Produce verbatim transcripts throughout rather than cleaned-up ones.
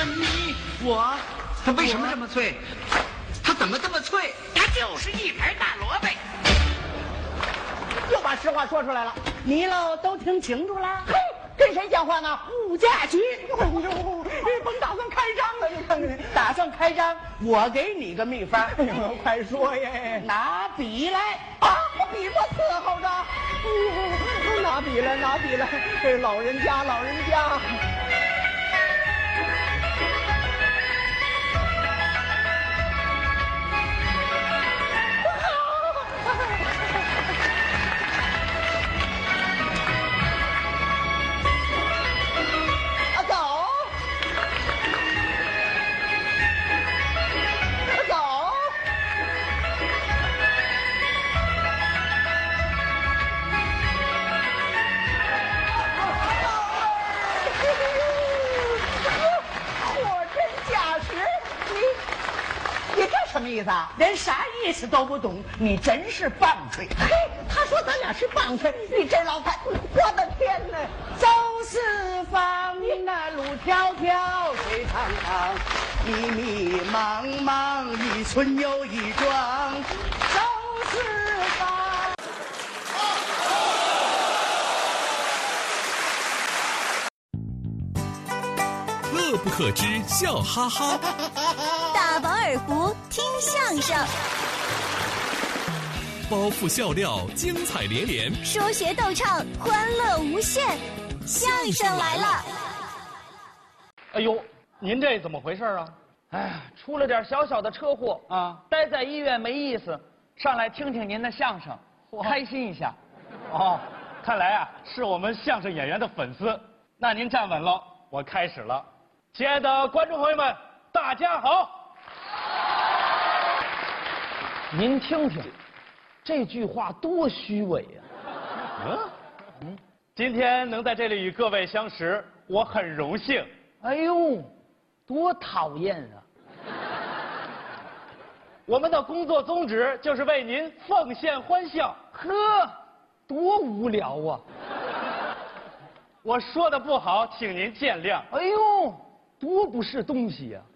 你我， 它为什么这么脆？它怎么这么脆？ 它就是一盘大萝卜。 又把实话说出来了，你喽都听清楚了。嘿，跟谁讲话呢？物价局。哎呦，甭打算开张了，你看看，打算开张，我给你个秘方。哎呦，快说耶！拿笔来啊！我笔不伺候着。哎呦，拿笔来，拿笔来！这老人家，老人家。什么意思啊？连啥意思都不懂，你真是棒槌！嘿，他说咱俩是棒槌，你这老太，我的天哪！走四方，那路迢迢，水长长，迷迷茫茫，一村又一庄，走四方。 乐不可支，笑哈哈。 大饱耳福，听相声， 包袱笑料，精彩连连， 说学逗唱，欢乐无限。相声来了！ 哎呦，您这怎么回事啊？ 哎呀，出了点小小的车祸啊， 待在医院没意思，上来听听您的相声，开心一下。 哦，看来啊是我们相声演员的粉丝。那您站稳了，我开始了。亲爱的观众朋友们，大家好。 您听听，这句话多虚伪呀！ 嗯嗯，今天能在这里与各位相识，我很荣幸。 哎呦，多讨厌啊！ 我们的工作宗旨就是为您奉献欢笑。 呵，多无聊啊！ 我说的不好，请您见谅。 哎呦，多不是东西呀！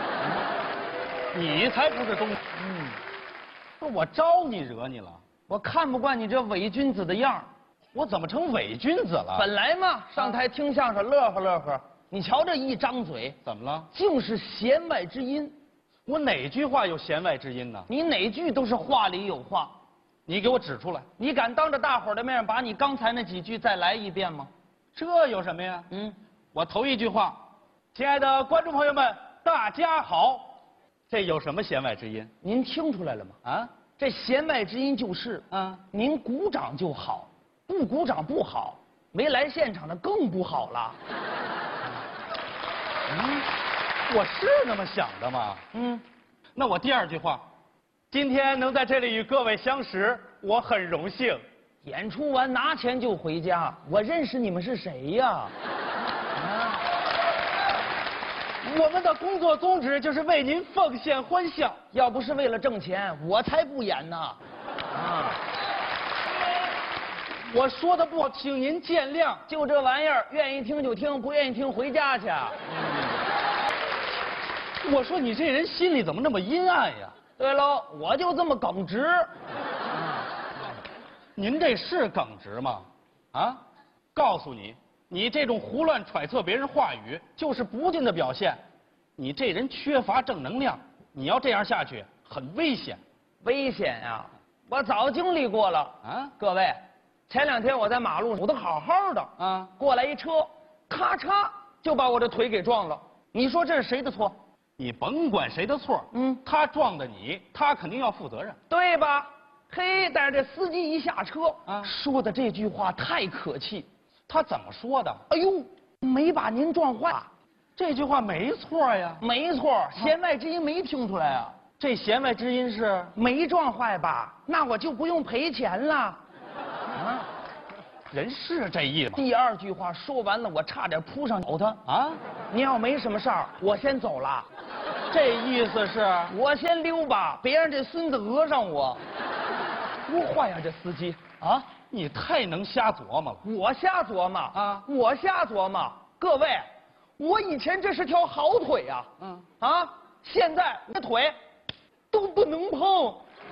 你才不是东西。嗯。我招你惹你了？ 我看不惯你这伪君子的样儿。 我怎么成伪君子了？ 本来嘛，上台听相声乐呵乐呵，你瞧这一张嘴， 怎么了？ 竟是弦外之音。 我哪句话有弦外之音呢？ 你哪句都是话里有话。 你给我指出来。 你敢当着大伙儿的面把你刚才那几句再来一遍吗？ 这有什么呀？ 嗯， 我头一句话，亲爱的观众朋友们，大家好。这有什么弦外之音？ 您听出来了吗？啊，这弦外之音就是，啊，您鼓掌就好，不鼓掌不好，没来现场的更不好了。 嗯，我是那么想的吗？ 嗯， 那我第二句话，今天能在这里与各位相识，我很荣幸。 演出完拿钱就回家，我认识你们是谁呀？ 啊。我们的工作宗旨就是为您奉献欢笑， 要不是为了挣钱，我才不演呢。啊， 我说的不好，请您见谅。 就这玩意儿，愿意听就听，不愿意听回家去。 嗯、我说你这人心里怎么那么阴暗呀？ 对喽，我就这么耿直。啊、 您这是耿直吗？啊，告诉你。你这种胡乱揣测别人话语，就是不敬的表现。你这人缺乏正能量，你要这样下去，很危险。 危险呀！我早经历过了啊！各位，前两天我在马路走得好好的啊，过来一车，咔嚓就把我这腿给撞了。你说这是谁的错？ 你甭管谁的错，嗯，他撞的你，他肯定要负责任， 对吧？嘿，但是这司机一下车啊，说的这句话太可气。 他怎么说的？ 哎呦，没把您撞坏， 这句话没错呀。 没错，弦外之音没听出来啊。 这弦外之音是没撞坏吧？那我就不用赔钱了。啊， 人是这意思吗？ 第二句话说完了，我差点扑上咬他啊！您要没什么事儿，我先走了。 这意思是我先溜吧，别让这孙子讹上我。多坏呀，这司机啊！ 你太能瞎琢磨了。 我瞎琢磨啊！我瞎琢磨。各位， 我以前这是条好腿呀、啊，嗯啊，现在我的腿都不能碰。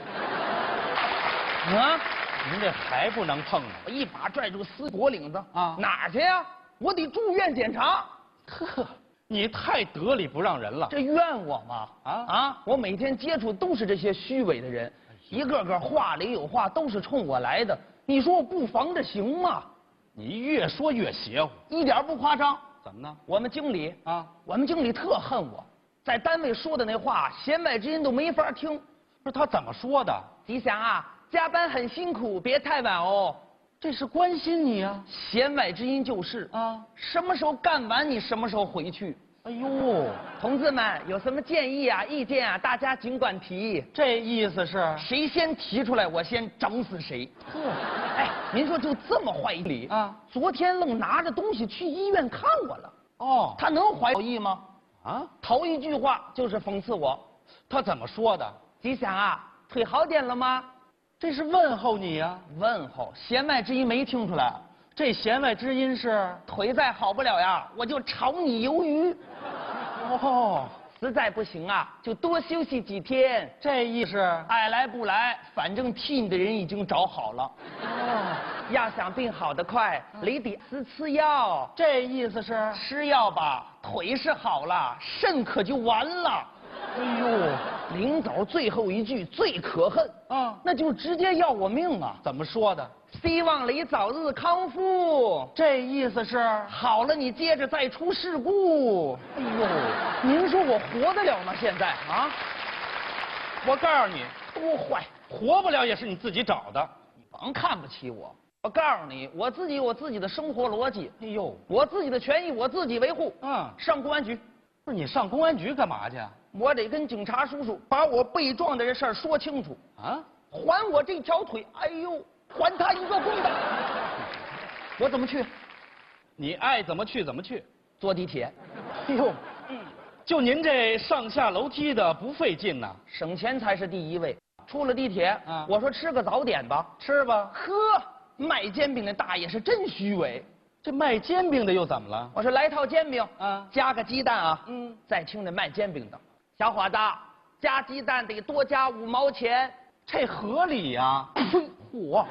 啊， 您这还不能碰呢？ 我一把拽住丝脖领子啊， 哪儿去呀？我得住院检查。 呵，你太得理不让人了。 这怨我吗？啊啊！我每天接触都是这些虚伪的人，一个个话里有话，都是冲我来的。你说我不防着行吗？ 你越说越邪乎， 一点不夸张。 怎么呢？ 我们经理啊， 我们经理特恨我，在单位说的那话，弦外之音都没法听。 不是他怎么说的？ 吉祥啊，加班很辛苦，别太晚哦。 这是关心你啊。 弦外之音就是啊，什么时候干完你什么时候回去。 哎呦， 同志们有什么建议啊、意见啊，大家尽管提。 这意思是谁先提出来，我先整死谁。 呵， 哎，您说就这么坏理啊？昨天愣拿着东西去医院看我了。哦，他能怀好意吗？啊，头一句话就是讽刺我。 他怎么说的？ 吉祥啊，腿好点了吗？ 这是问候你呀、啊。 问候，弦外之音没听出来。 这弦外之音是腿再好不了呀，我就炒你鱿鱼。 哦， 实在不行啊，就多休息几天。 这意思， 爱来不来，反正替你的人已经找好了。哦，要想病好得快，你得吃吃药。 这意思是吃药吧，腿是好了，肾可就完了。哎呦，临走最后一句最可恨啊，那就直接要我命啊！ 怎么说的？ 希望你早日康复。 这意思是好了，你接着再出事故。哎呦，您说我活得了吗？现在啊？ 我告诉你， 多坏， 活不了也是你自己找的。 你甭看不起我。我告诉你，我自己有我自己的生活逻辑。 哎呦， 我自己的权益我自己维护。嗯，上公安局。 不是你上公安局干嘛去？ 我得跟警察叔叔把我被撞的这事儿说清楚啊！还我这条腿，哎呦，还他一个公道！我怎么去？ 你爱怎么去怎么去， 坐地铁。 哎呦，嗯，就您这上下楼梯的不费劲呐， 省钱才是第一位。出了地铁，啊，我说吃个早点吧， 吃吧。 呵，卖煎饼的大爷是真虚伪。 这卖煎饼的又怎么了？ 我说来套煎饼， 啊， 加个鸡蛋啊。嗯，再听着卖煎饼的，小伙子，加鸡蛋得多加五毛钱， 这合理呀、啊。 嚯！我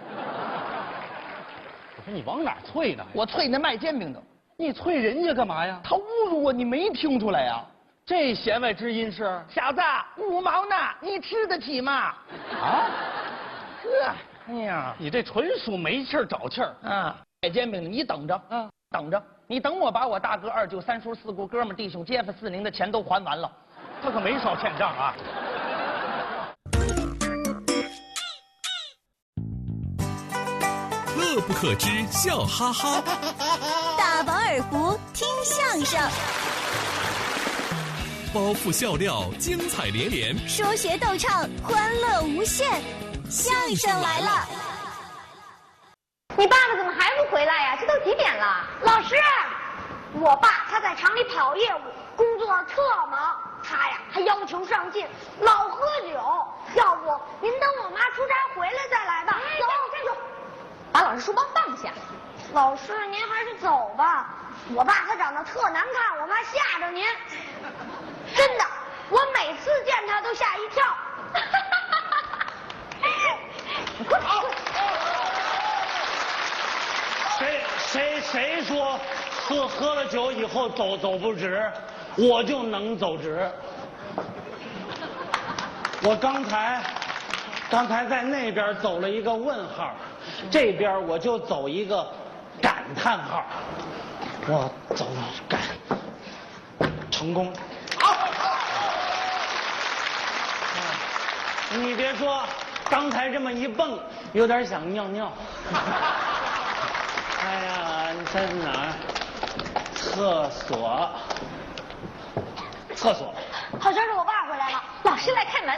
说你往哪啐呢？ 我啐那卖煎饼的。 你啐人家干嘛呀？ 他侮辱我，你没听出来呀？ 这弦外之音是小子，五毛呢，你吃得起吗？啊？呵，哎呀， 你这纯属没气儿找气儿啊！卖煎饼的，你等着，嗯，等着，你等我把我大哥、二舅、三叔、四姑、哥们、弟兄、街坊、四邻的钱都还完了， 他可没少欠账啊。 乐不可支，笑哈哈。 大饱耳福，听相声。 包袱笑料，精彩连连。 说学逗唱，欢乐无限。相声来了。 你爸爸怎么还不回来呀？这都几点了？老师，我爸他在厂里跑业务，工作特忙，他呀还要求上进，老喝酒。要不您等我妈出差回来再来吧。走，站住！把老师书包放下。老师，您还是走吧。我爸他长得特难看，我怕吓着您。真的，我每次见他都吓一跳。快跑！ 谁谁谁说喝喝了酒以后走走不直，我就能走直。我刚才刚才在那边走了一个问号，这边我就走一个感叹号。我走感成功。好，你别说，刚才这么一蹦，有点想尿尿。哎呀，你在哪儿？厕所。厕所。 好像是我爸回来了，老师来开门。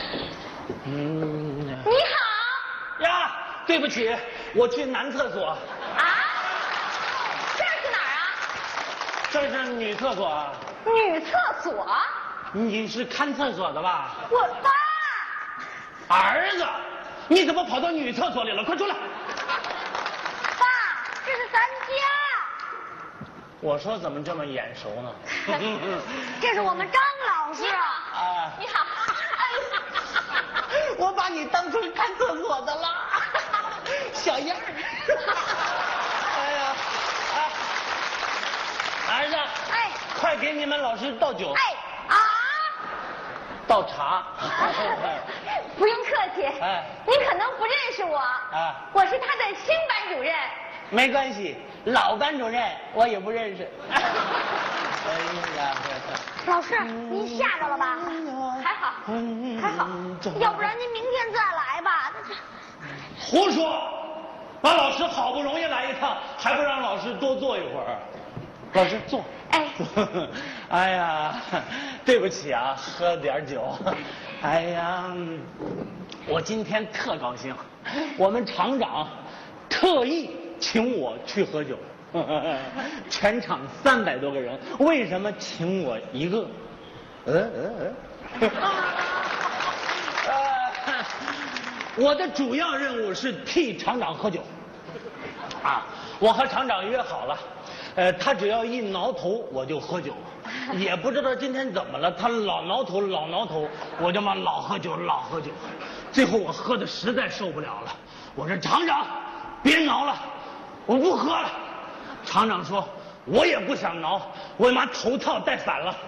嗯。 你好。 呀，对不起，我去男厕所。 啊？这是哪儿啊？ 这是女厕所啊。 女厕所？ 你是看厕所的吧？ 我爸。 儿子，你怎么跑到女厕所里了？快出来！ 爸，这是咱家。 我说怎么这么眼熟呢？ 这是我们张老师。 啊， 你好。 我把你当成看厕所的了，小样儿。哎呀，哎，儿子， 哎， 快给你们老师倒酒。 哎啊， 倒茶。 不用客气。 哎， 你可能不认识我。 啊， 我是他的新班主任。 没关系，老班主任我也不认识。哎呀， 老师，您吓着了吧？还好，还好，要不然您明天再来吧。 胡说！把老师好不容易来一趟，还不让老师多坐一会儿？老师坐。 哎， 哎呀，对不起啊，喝点酒。哎呀，我今天特高兴，我们厂长特意请我去喝酒。全场三百多个人，为什么请我一个？嗯嗯嗯。呃，我的主要任务是替厂长喝酒。啊，我和厂长约好了，呃，他只要一挠头我就喝酒，也不知道今天怎么了，他老挠头老挠头，我就嘛老喝酒老喝酒，最后我喝的实在受不了了，我说厂长别挠了，我不喝了。厂长说：“我也不想挠，我把头套戴反了。”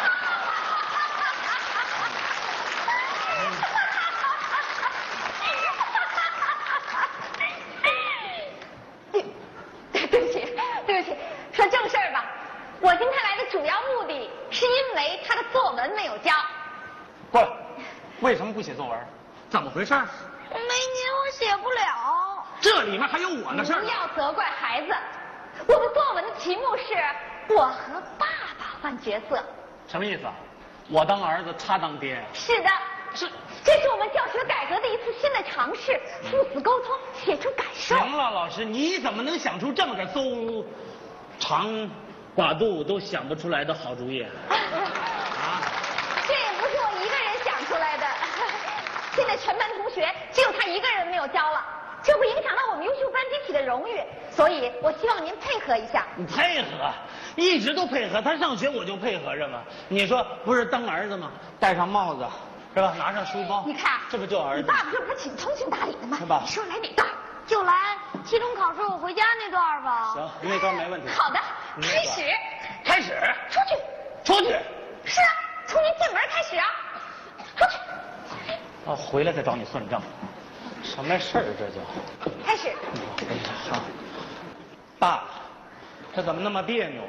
对不起，对不起，说正事儿吧。我今天来的主要目的是因为他的作文没有交。 不，为什么不写作文？怎么回事？ 没您我写不了。 这里面还有我的事儿。 不要责怪孩子。我们作文的题目是“我和爸爸换角色”。 什么意思啊？我当儿子，他当爹。 是的， 是， 这是我们教学改革的一次新的尝试，父子沟通，写出感受。 行了，老师，你怎么能想出这么个馊长寡肚都想不出来的好主意啊？ 啊，这也不是我一个人想出来的，现在全班同学只有他一个人没有交了。这会影响到我们优秀班集体的荣誉，所以我希望您配合一下。 你配合，一直都配合。他上学我就配合着嘛。你说不是当儿子吗？戴上帽子，是吧？拿上书包， 你看， 这不就儿子？ 你爸爸这不是挺通情达理的吗？ 是吧？ 你说来哪段？就来期中考试我回家那段吧。 行，那段没问题。 好的，开始， 开始， 出去， 出去。是啊，从您进门开始啊，出去。 啊，回来再找你算账。什么事儿这就？ 开始。 哎呀，好。爸，这怎么那么别扭？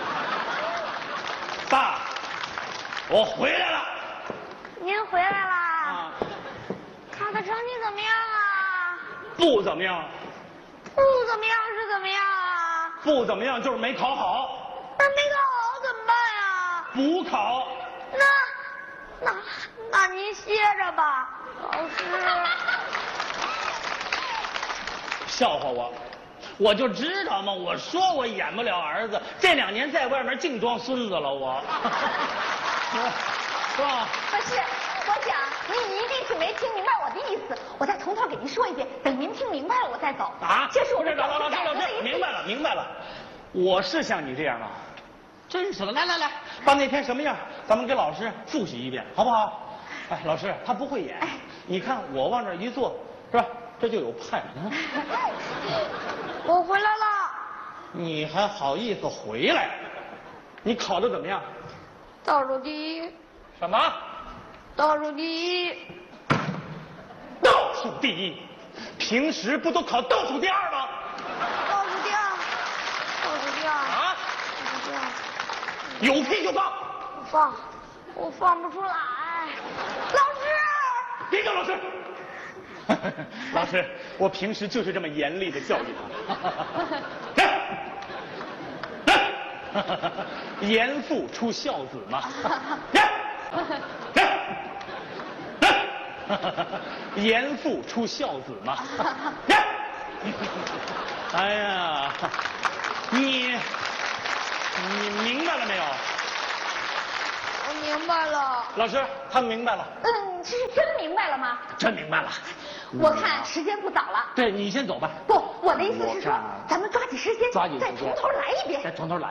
爸，我回来了。 您回来啦？ 啊。 考的成绩怎么样啊？ 不怎么样。 不怎么样是怎么样啊？ 不怎么样就是没考好。 那没考好怎么办呀？ 补考。 那，那，那您歇着吧，老师。 笑话我，我就知道嘛！我说我演不了儿子，这两年在外面净装孙子了，我，是吧？ 不是，我想您一定是没听明白我的意思，我再从头给您说一遍，等您听明白了我再走。 啊， 这是我们老老老师老师，明白了明白了，我是像你这样吗？真是的，来来来，把那天什么样，咱们给老师复习一遍，好不好？哎，老师他不会演，哎、你看我往这一坐，是吧？这就有派。 我回来了。 你还好意思回来？你考的怎么样？ 倒数第一。 什么？ 倒数第一。 倒数第一？平时不都考倒数第二吗？ 倒数第二。倒数第二。 啊？ 倒数第二。 有屁就放。 我放，我放不出来。老师。 别叫老师。老师，我平时就是这么严厉的教育他。严父出孝子嘛。严父出孝子嘛。哎呀，你你明白了没有？ 我明白了。 老师，他明白了。 嗯，这是真明白了吗？ 真明白了。 我看时间不早了。 对，你先走吧。 不，我的意思是说，咱们抓紧时间， 抓紧时间， 再从头来一遍。 再从头来。